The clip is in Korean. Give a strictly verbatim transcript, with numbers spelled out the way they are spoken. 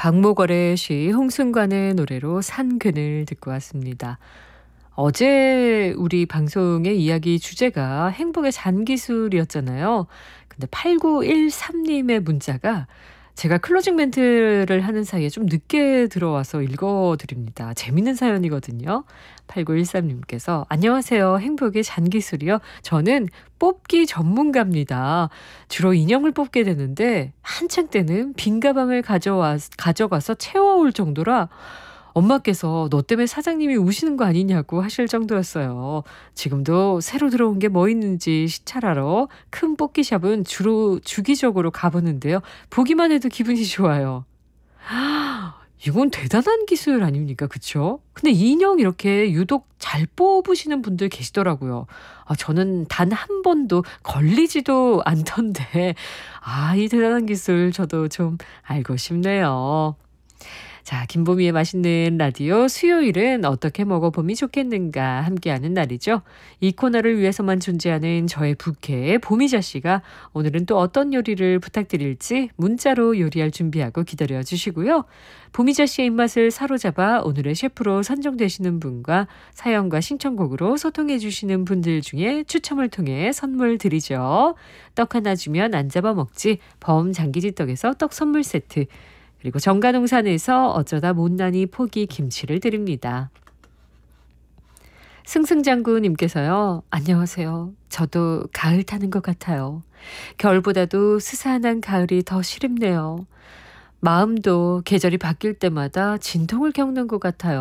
박목월의 시 홍순관의 노래로 산 그늘 듣고 왔습니다. 어제 우리 방송의 이야기 주제가 행복의 잔기술이었잖아요. 근데 팔구일삼 님의 문자가 제가 클로징 멘트를 하는 사이에 좀 늦게 들어와서 읽어드립니다. 재밌는 사연이거든요. 팔구일삼 님께서 안녕하세요. 행복의 잔기술이요. 저는 뽑기 전문가입니다. 주로 인형을 뽑게 되는데 한창 때는 빈 가방을 가져와, 가져가서 채워올 정도라 엄마께서 너 때문에 사장님이 우시는 거 아니냐고 하실 정도였어요. 지금도 새로 들어온 게 뭐 있는지 시찰하러 큰 뽑기샵은 주로 주기적으로 가보는데요. 보기만 해도 기분이 좋아요. 이건 대단한 기술 아닙니까? 그쵸? 근데 인형 이렇게 유독 잘 뽑으시는 분들 계시더라고요. 아, 저는 단 한 번도 걸리지도 않던데, 아, 이 대단한 기술 저도 좀 알고 싶네요. 자, 김보미의 맛있는 라디오 수요일은 어떻게 먹어보면 좋겠는가 함께하는 날이죠. 이 코너를 위해서만 존재하는 저의 부캐 보미자 씨가 오늘은 또 어떤 요리를 부탁드릴지 문자로 요리할 준비하고 기다려 주시고요. 보미자 씨의 입맛을 사로잡아 오늘의 셰프로 선정되시는 분과 사연과 신청곡으로 소통해 주시는 분들 중에 추첨을 통해 선물 드리죠. 떡 하나 주면 안 잡아먹지 범장기지떡에서 떡 선물 세트, 그리고 정가농산에서 어쩌다 못난이 포기 김치를 드립니다. 승승장구님께서요. 안녕하세요. 저도 가을 타는 것 같아요. 겨울보다도 스산한 가을이 더 시립네요. 마음도 계절이 바뀔 때마다 진통을 겪는 것 같아요.